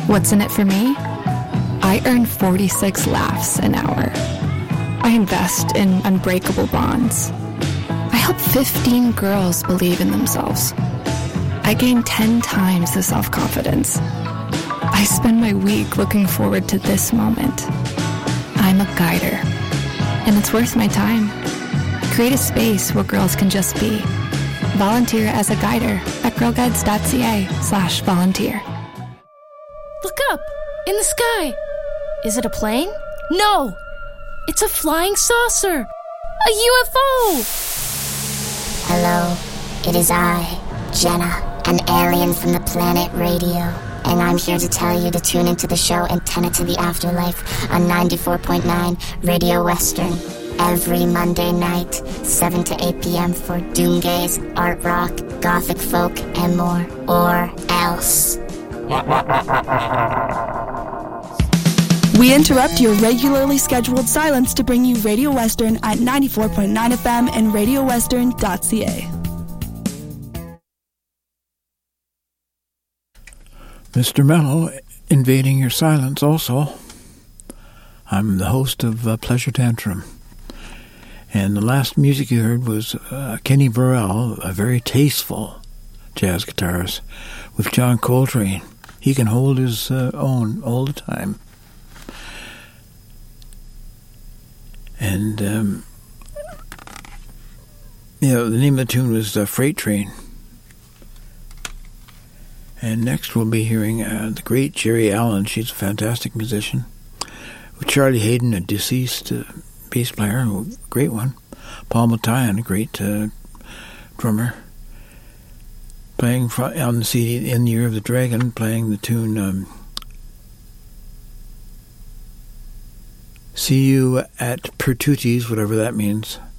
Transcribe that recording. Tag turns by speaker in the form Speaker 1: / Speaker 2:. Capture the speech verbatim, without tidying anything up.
Speaker 1: What's in it for me? I earn forty-six laughs an hour. I invest in unbreakable bonds. I help fifteen girls believe in themselves. I gain ten times the self-confidence. I spend my week looking forward to this moment. I'm a guider, and it's worth my time. Create a space where girls can just be. Volunteer as a guider at girlguides.ca slash volunteer.
Speaker 2: Look up! In the sky! Is it a plane? No! It's a flying saucer! A U F O!
Speaker 3: Hello, it is I, Jenna, an alien from the planet Radio. And I'm here to tell you to tune into the show Antenna to the Afterlife on ninety-four point nine Radio Western. Every Monday night, seven to eight p.m. for doomgaze, art rock, gothic folk, and more. Or else.
Speaker 4: We interrupt your regularly scheduled silence to bring you Radio Western at ninety-four point nine F M and radio western dot c a.
Speaker 5: Mister Mello, invading your silence also. I'm the host of uh, Pleasure Tantrum. And the last music you heard was uh, Kenny Burrell, a very tasteful jazz guitarist, with John Coltrane. He can hold his uh, own all the time. And, um, you know, the name of the tune was uh, Freight Train. And next we'll be hearing uh, the great Jerry Allen. She's a fantastic musician. With Charlie Hayden, a deceased uh, bass player, a great one. Paul Motian, a great uh, drummer. Playing fr- on the C D In the Year of the Dragon, playing the tune um, See You at Pertuti's, whatever that means.